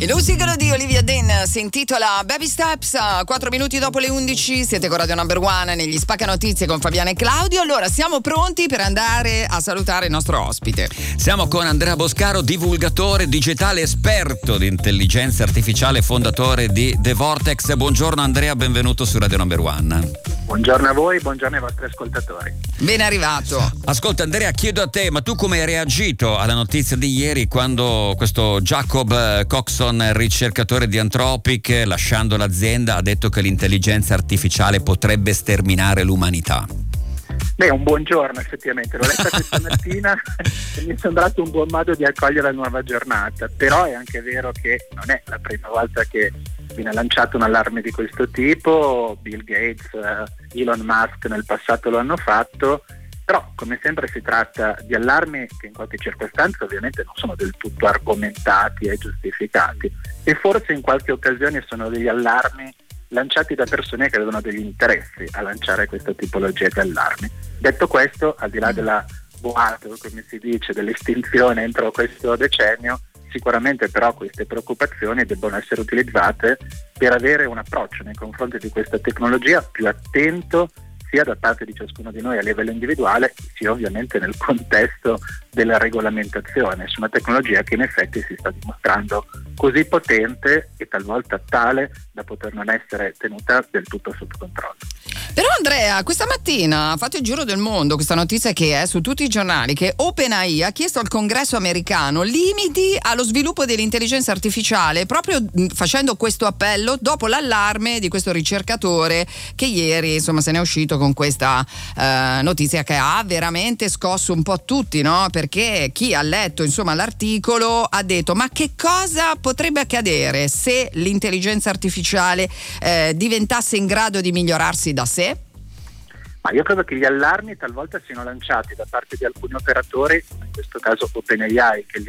Il nuovo singolo di Olivia Dean si intitola Baby Steps. 4 minuti dopo le 11 siete con Radio Number One negli Spacca Notizie con Fabiana e Claudio. Allora siamo pronti per andare a salutare il nostro ospite. Siamo con Andrea Boscaro, divulgatore digitale, esperto di intelligenza artificiale, fondatore di The Vortex. Buongiorno Andrea, benvenuto su Radio Number One. Buongiorno a voi, buongiorno ai vostri ascoltatori. Ben arrivato. Ascolta Andrea, chiedo a te, ma tu come hai reagito alla notizia di ieri quando questo Jacob Coxon, ricercatore di Anthropic, lasciando l'azienda, ha detto che l'intelligenza artificiale potrebbe sterminare l'umanità? Beh, un buongiorno effettivamente, l'ho letta questa mattina e mi è sembrato un buon modo di accogliere la nuova giornata, però è anche vero che non è la prima volta che viene lanciato un allarme di questo tipo. Bill Gates, Elon Musk nel passato lo hanno fatto, però come sempre si tratta di allarmi che in qualche circostanza ovviamente non sono del tutto argomentati e giustificati, e forse in qualche occasione sono degli allarmi lanciati da persone che avevano degli interessi a lanciare questa tipologia di allarmi. Detto questo, al di là della boato, come si dice, dell'estinzione entro questo decennio, sicuramente però queste preoccupazioni debbono essere utilizzate per avere un approccio nei confronti di questa tecnologia più attento, sia da parte di ciascuno di noi a livello individuale, sia ovviamente nel contesto della regolamentazione su una tecnologia che in effetti si sta dimostrando così potente e talvolta tale da poter non essere tenuta del tutto sotto controllo. Però Andrea, questa mattina ha fatto il giro del mondo questa notizia che è su tutti i giornali, che OpenAI ha chiesto al Congresso americano limiti allo sviluppo dell'intelligenza artificiale, proprio facendo questo appello dopo l'allarme di questo ricercatore che ieri insomma se ne è uscito con questa notizia che ha veramente scosso un po' tutti, no? Perché chi ha letto insomma l'articolo ha detto: ma che cosa potrebbe accadere se l'intelligenza artificiale diventasse in grado di migliorarsi da sé? Ma io credo che gli allarmi talvolta siano lanciati da parte di alcuni operatori, in questo caso OpenAI, che